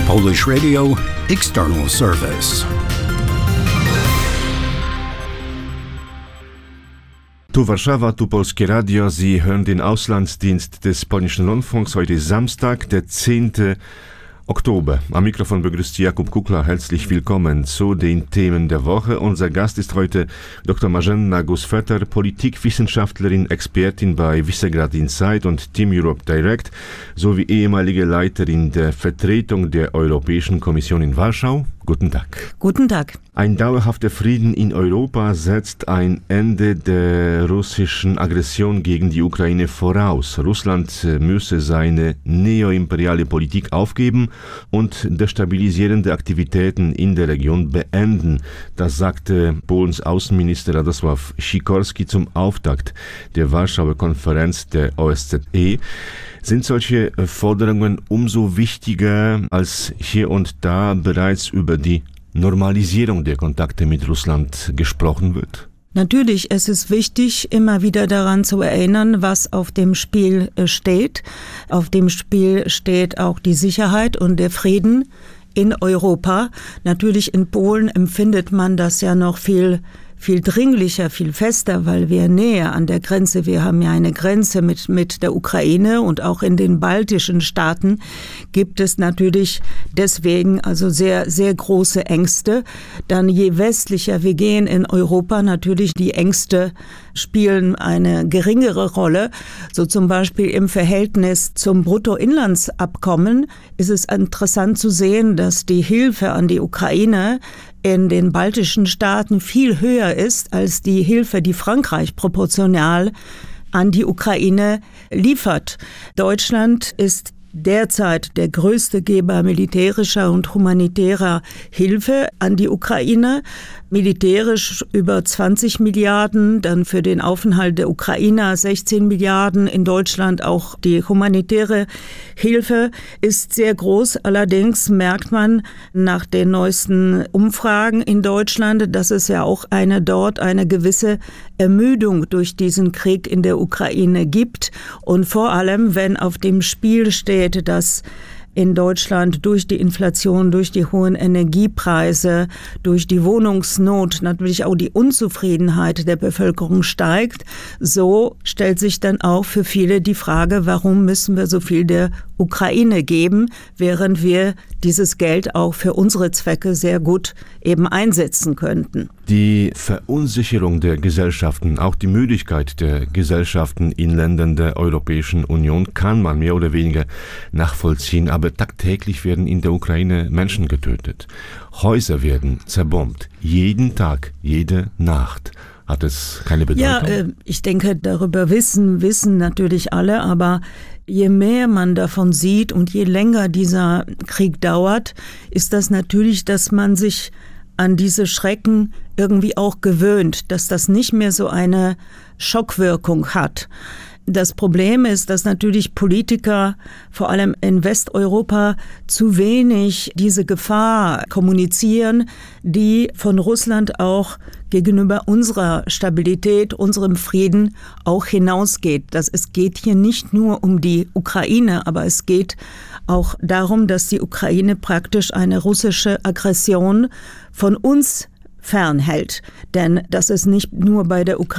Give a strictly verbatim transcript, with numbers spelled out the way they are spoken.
Polish Radio External Service. Tu Warszawa, tu Polskie Radio. Sie hören den Auslandsdienst des Polnischen Rundfunks. Heute ist Samstag, der zehnte Oktober. Am Mikrofon begrüßt Jakub Kukla. Herzlich willkommen zu den Themen der Woche. Unser Gast ist heute Doktor Marzena Gusfetter, Politikwissenschaftlerin, Expertin bei Visegrad Insight und Team Europe Direct sowie ehemalige Leiterin der Vertretung der Europäischen Kommission in Warschau. Guten Tag. Guten Tag. Ein dauerhafter Frieden in Europa setzt ein Ende der russischen Aggression gegen die Ukraine voraus. Russland müsse seine neoimperiale Politik aufgeben und destabilisierende Aktivitäten in der Region beenden. Das sagte Polens Außenminister Radosław Sikorski zum Auftakt der Warschauer Konferenz der O S Z E. Sind solche Forderungen umso wichtiger, als hier und da bereits über die Normalisierung der Kontakte mit Russland gesprochen wird? Natürlich, es ist wichtig, immer wieder daran zu erinnern, was auf dem Spiel steht. Auf dem Spiel steht auch die Sicherheit und der Frieden in Europa. Natürlich in Polen empfindet man das ja noch viel viel dringlicher, viel fester, weil wir näher an der Grenze, wir haben ja eine Grenze mit, mit der Ukraine und auch in den baltischen Staaten gibt es natürlich deswegen also sehr, sehr große Ängste. Dann je westlicher wir gehen in Europa, natürlich die Ängste spielen eine geringere Rolle. So zum Beispiel im Verhältnis zum Bruttoinlandsabkommen ist es interessant zu sehen, dass die Hilfe an die Ukraine in den baltischen Staaten viel höher ist als die Hilfe, die Frankreich proportional an die Ukraine liefert. Deutschland ist derzeit der größte Geber militärischer und humanitärer Hilfe an die Ukraine. Militärisch über zwanzig Milliarden, dann für den Aufenthalt der Ukrainer sechzehn Milliarden. In Deutschland auch die humanitäre Hilfe ist sehr groß. Allerdings merkt man nach den neuesten Umfragen in Deutschland, dass es ja auch eine dort eine gewisse Ermüdung durch diesen Krieg in der Ukraine gibt. Und vor allem, wenn auf dem Spiel steht, dass in Deutschland durch die Inflation, durch die hohen Energiepreise, durch die Wohnungsnot natürlich auch die Unzufriedenheit der Bevölkerung steigt, so stellt sich dann auch für viele die Frage, warum müssen wir so viel der Ukraine geben, während wir dieses Geld auch für unsere Zwecke sehr gut eben einsetzen könnten. Die Verunsicherung der Gesellschaften, auch die Müdigkeit der Gesellschaften in Ländern der Europäischen Union kann man mehr oder weniger nachvollziehen, aber tagtäglich werden in der Ukraine Menschen getötet. Häuser werden zerbombt, jeden Tag, jede Nacht. Hat es keine Bedeutung? Ja, äh, ich denke, darüber wissen, wissen natürlich alle, aber je mehr man davon sieht und je länger dieser Krieg dauert, ist das natürlich, dass man sich an diese Schrecken irgendwie auch gewöhnt, dass das nicht mehr so eine Schockwirkung hat. Das Problem ist, dass natürlich Politiker, vor allem in Westeuropa, zu wenig diese Gefahr kommunizieren, die von Russland auch gegenüber unserer Stabilität, unserem Frieden auch hinausgeht. Das, es geht hier nicht nur um die Ukraine, aber es geht auch darum, dass die Ukraine praktisch eine russische Aggression von uns fernhält. Denn das ist nicht nur bei der Ukraine